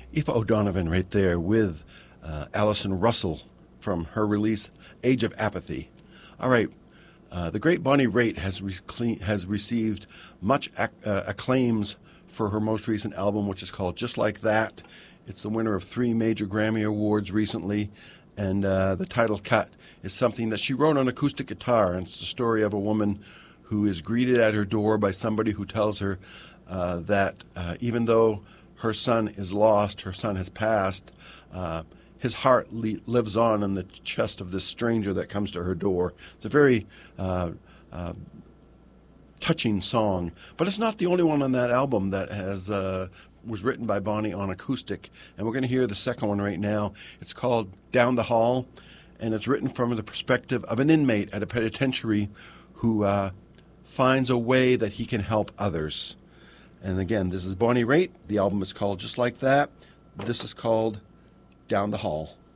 Aoife O'Donovan right there with Alison Russell from her release, Age of Apathy. All right, the great Bonnie Raitt has received much acclaims for her most recent album, which is called Just Like That. It's the winner of 3 major Grammy Awards recently, and the title cut is something that she wrote on acoustic guitar, and it's the story of a woman who is greeted at her door by somebody who tells her that even though her son is lost, her son has passed, his heart lives on in the chest of this stranger that comes to her door. It's a very touching song, but it's not the only one on that album that was written by Bonnie on acoustic, and we're going to hear the second one right now. It's called Down the Hall, and it's written from the perspective of an inmate at a penitentiary who finds a way that he can help others. And again, this is Bonnie Raitt. The album is called Just Like That. This is called Down the Hall.